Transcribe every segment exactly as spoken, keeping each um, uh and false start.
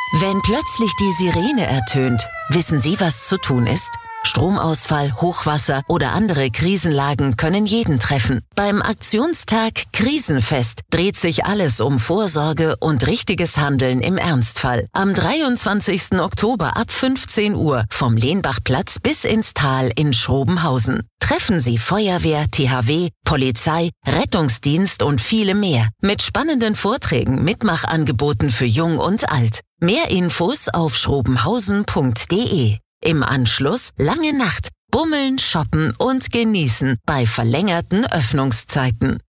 Wenn plötzlich die Sirene ertönt, wissen Sie, was zu tun ist? Stromausfall, Hochwasser oder andere Krisenlagen können jeden treffen. Beim Aktionstag Krisenfest dreht sich alles um Vorsorge und richtiges Handeln im Ernstfall. Am dreiundzwanzigsten Oktober ab fünfzehn Uhr vom Lehnbachplatz bis ins Tal in Schrobenhausen. Treffen Sie Feuerwehr, T H W, Polizei, Rettungsdienst und viele mehr. Mit spannenden Vorträgen, Mitmachangeboten für Jung und Alt. Mehr Infos auf schrobenhausen punkt de. Im Anschluss lange Nacht, bummeln, shoppen und genießen bei verlängerten Öffnungszeiten.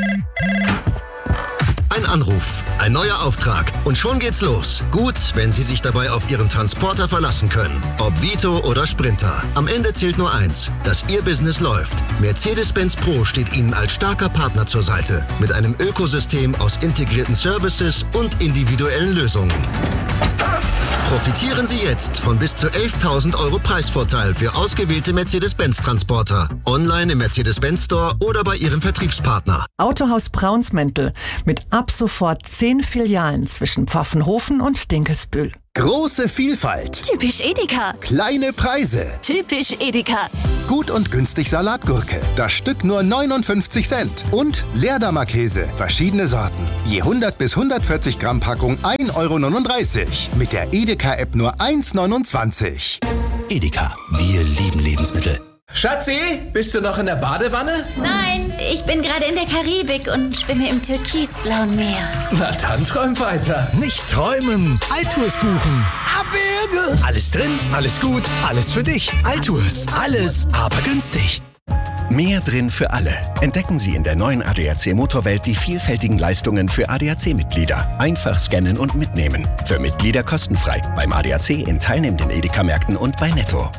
Ein Anruf, ein neuer Auftrag und schon geht's los. Gut, wenn Sie sich dabei auf Ihren Transporter verlassen können. Ob Vito oder Sprinter. Am Ende zählt nur eins, dass Ihr Business läuft. Mercedes-Benz Pro steht Ihnen als starker Partner zur Seite. Mit einem Ökosystem aus integrierten Services und individuellen Lösungen. Profitieren Sie jetzt von bis zu elftausend Euro Preisvorteil für ausgewählte Mercedes-Benz-Transporter. Online im Mercedes-Benz Store oder bei Ihrem Vertriebspartner. Autohaus Braunsmäntel mit ab sofort zehn Filialen zwischen Pfaffenhofen und Dinkelsbühl. Große Vielfalt. Typisch Edeka. Kleine Preise. Typisch Edeka. Gut und günstig Salatgurke. Das Stück nur neunundfünfzig Cent. Und Leerdammer Käse. Verschiedene Sorten. Je hundert bis hundertvierzig Gramm Packung ein Euro neununddreißig. Mit der Edeka-App nur eins neunundzwanzig. Edeka. Wir lieben Lebensmittel. Schatzi, bist du noch in der Badewanne? Nein, ich bin gerade in der Karibik und schwimme im türkisblauen Meer. Na dann träum weiter. Nicht träumen, Altours buchen. Abwürge. Alles drin, alles gut, alles für dich. Altours, alles, aber günstig. Mehr drin für alle. Entdecken Sie in der neuen A D A C Motorwelt die vielfältigen Leistungen für A D A C-Mitglieder. Einfach scannen und mitnehmen. Für Mitglieder kostenfrei. Beim A D A C in teilnehmenden Edeka-Märkten und bei Netto.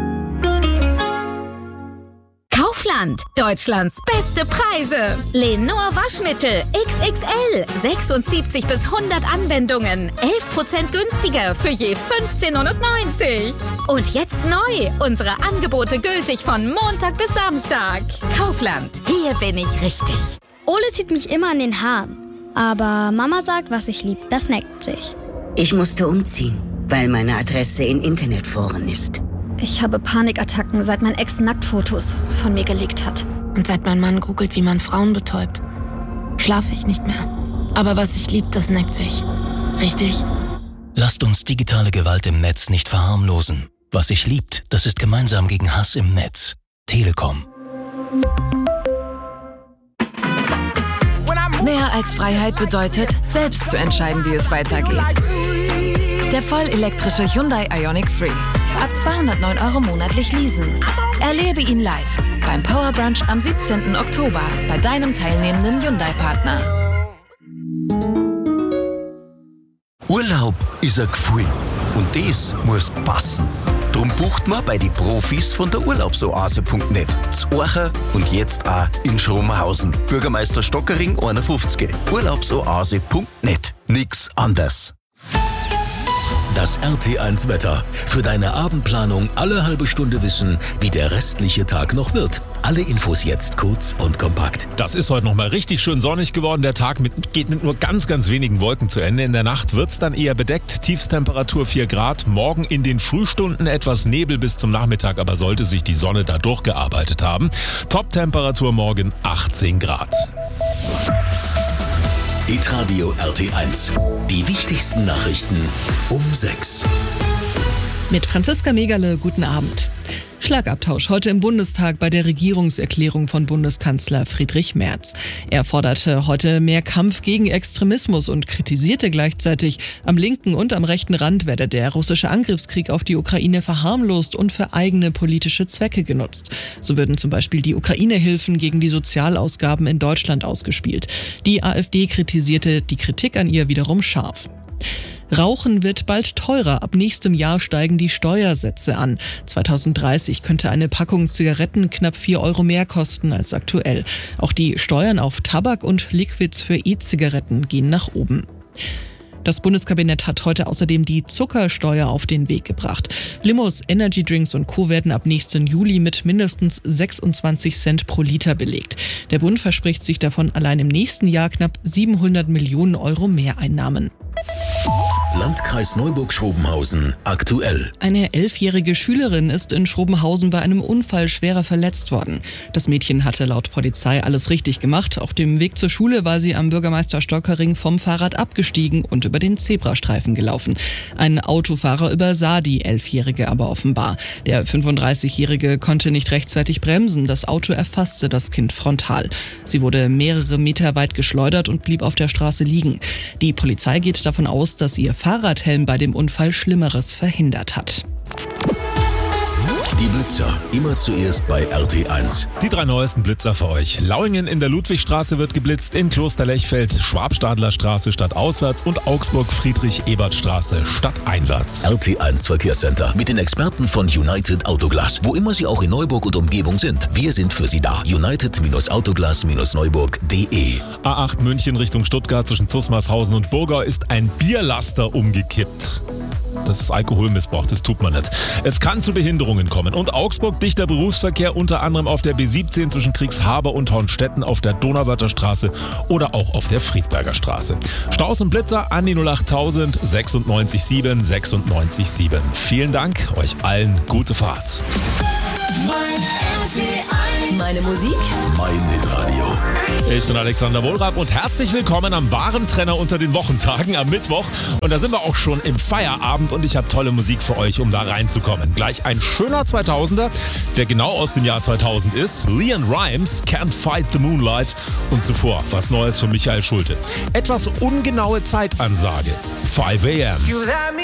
Kaufland, Deutschlands beste Preise. Lenor Waschmittel X X L, sechsundsiebzig bis hundert Anwendungen, elf Prozent günstiger für je fünfzehn neunundneunzig. Und jetzt neu, unsere Angebote gültig von Montag bis Samstag. Kaufland, hier bin ich richtig. Ole zieht mich immer an den Haaren, aber Mama sagt, was ich lieb, das neckt sich. Ich musste umziehen, weil meine Adresse in Internetforen ist. Ich habe Panikattacken, seit mein Ex Nacktfotos von mir geleakt hat. Und seit mein Mann googelt, wie man Frauen betäubt, schlafe ich nicht mehr. Aber was ich lieb, das neckt sich. Richtig? Lasst uns digitale Gewalt im Netz nicht verharmlosen. Was sich liebt, das ist gemeinsam gegen Hass im Netz. Telekom. Mehr als Freiheit bedeutet, selbst zu entscheiden, wie es weitergeht. Der vollelektrische Hyundai Ioniq drei. Ab zweihundertneun Euro monatlich leasen. Erlebe ihn live beim Power Brunch am siebzehnten Oktober bei deinem teilnehmenden Hyundai-Partner. Urlaub ist ein Gefühl und das muss passen. Drum bucht man bei den Profis von der Urlaubsoase punkt net. Z Orcha und jetzt auch in Schrobenhausen. Bürgermeister Stockering einundfünfzig. Urlaubsoase punkt net. Nix anders. Das R T eins Wetter. Für deine Abendplanung alle halbe Stunde wissen, wie der restliche Tag noch wird. Alle Infos jetzt kurz und kompakt. Das ist heute nochmal richtig schön sonnig geworden. Der Tag mit, geht mit nur ganz, ganz wenigen Wolken zu Ende. In der Nacht wird's dann eher bedeckt. Tiefstemperatur vier Grad. Morgen in den Frühstunden etwas Nebel bis zum Nachmittag, aber sollte sich die Sonne da durchgearbeitet haben. Top-Temperatur morgen achtzehn Grad. Hitradio R T eins. Die wichtigsten Nachrichten um sechs. Mit Franziska Megerle, guten Abend. Schlagabtausch heute im Bundestag bei der Regierungserklärung von Bundeskanzler Friedrich Merz. Er forderte heute mehr Kampf gegen Extremismus und kritisierte gleichzeitig, am linken und am rechten Rand werde der russische Angriffskrieg auf die Ukraine verharmlost und für eigene politische Zwecke genutzt. So würden zum Beispiel die Ukraine-Hilfen gegen die Sozialausgaben in Deutschland ausgespielt. Die AfD kritisierte die Kritik an ihr wiederum scharf. Rauchen wird bald teurer. Ab nächstem Jahr steigen die Steuersätze an. zweitausenddreißig könnte eine Packung Zigaretten knapp vier Euro mehr kosten als aktuell. Auch die Steuern auf Tabak und Liquids für E-Zigaretten gehen nach oben. Das Bundeskabinett hat heute außerdem die Zuckersteuer auf den Weg gebracht. Limos, Energydrinks und Co. werden ab nächsten Juli mit mindestens sechsundzwanzig Cent pro Liter belegt. Der Bund verspricht sich davon allein im nächsten Jahr knapp siebenhundert Millionen Euro Mehreinnahmen. Landkreis Neuburg-Schrobenhausen aktuell. Eine elfjährige Schülerin ist in Schrobenhausen bei einem Unfall schwerer verletzt worden. Das Mädchen hatte laut Polizei alles richtig gemacht. Auf dem Weg zur Schule war sie am Bürgermeister-Stockering vom Fahrrad abgestiegen und über den Zebrastreifen gelaufen. Ein Autofahrer übersah die Elfjährige aber offenbar. Der fünfunddreißigjährige konnte nicht rechtzeitig bremsen. Das Auto erfasste das Kind frontal. Sie wurde mehrere Meter weit geschleudert und blieb auf der Straße liegen. Die Polizei geht davon aus, dass ihr Fahrradhelm bei dem Unfall Schlimmeres verhindert hat. Die Blitzer, immer zuerst bei R T eins. Die drei neuesten Blitzer für euch. Lauingen in der Ludwigstraße wird geblitzt, in Kloster-Lechfeld Schwabstadlerstraße stadtauswärts und Augsburg-Friedrich-Ebert-Straße stadteinwärts. R T eins Verkehrscenter mit den Experten von United Autoglas. Wo immer Sie auch in Neuburg und Umgebung sind, wir sind für Sie da. United Autoglas Neuburg punkt de. A acht München Richtung Stuttgart zwischen Zusmarshausen und Burgau ist ein Bierlaster umgekippt. Das ist Alkoholmissbrauch, das tut man nicht. Es kann zu Behinderungen kommen. Und Augsburg dichter Berufsverkehr, unter anderem auf der B siebzehn zwischen Kriegshaber und Hornstetten, auf der Donauwörther Straße oder auch auf der Friedberger Straße. Staus und Blitzer an die null acht null null neun sechs sieben sechs neun sieben. Vielen Dank, euch allen gute Fahrt. Meine Musik? Mein Hitradio. Ich bin Alexander Wohlrab und herzlich willkommen am wahren Trenner unter den Wochentagen am Mittwoch. Und da sind wir auch schon im Feierabend und ich habe tolle Musik für euch, um da reinzukommen. Gleich ein schöner zweitausender, der genau aus dem Jahr zweitausend ist. Leon Rimes, Can't Fight the Moonlight. Und zuvor was Neues von Michael Schulte. Etwas ungenaue Zeitansage. five a m